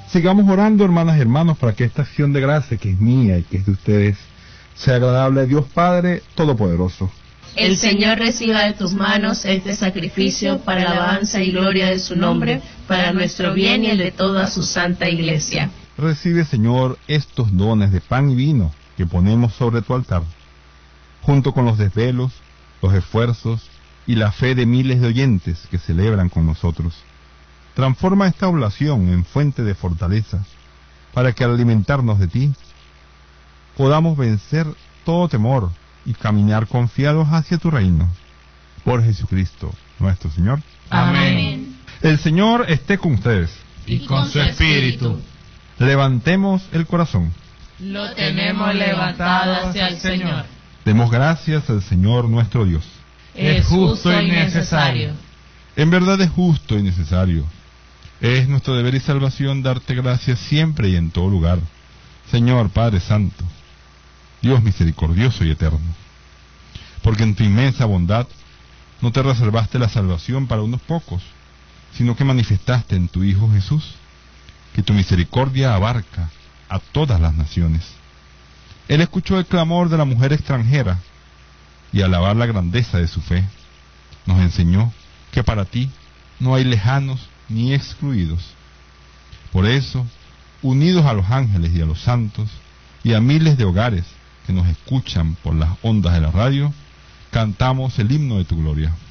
Sigamos orando, hermanas y hermanos, para que esta acción de gracia, que es mía y que es de ustedes, sea agradable a Dios Padre Todopoderoso. El Señor reciba de tus manos este sacrificio para la alabanza y gloria de su nombre, para nuestro bien y el de toda su santa Iglesia. Recibe, Señor, estos dones de pan y vino que ponemos sobre tu altar, junto con los desvelos, los esfuerzos y la fe de miles de oyentes que celebran con nosotros. Transforma esta oblación en fuente de fortaleza, para que al alimentarnos de ti, podamos vencer todo temor y caminar confiados hacia tu reino. Por Jesucristo, nuestro Señor. Amén. El Señor esté con ustedes. Y con su espíritu. Levantemos el corazón. Lo tenemos levantado hacia el Señor. Demos gracias al Señor nuestro Dios. Es justo y necesario. En verdad es justo y necesario. Es nuestro deber y salvación darte gracias siempre y en todo lugar, Señor Padre Santo, Dios misericordioso y eterno. Porque en tu inmensa bondad no te reservaste la salvación para unos pocos, sino que manifestaste en tu Hijo Jesús que tu misericordia abarca a todas las naciones. Él escuchó el clamor de la mujer extranjera y al alabar la grandeza de su fe, nos enseñó que para ti no hay lejanos ni excluidos. Por eso, unidos a los ángeles y a los santos y a miles de hogares que nos escuchan por las ondas de la radio, cantamos el himno de tu gloria.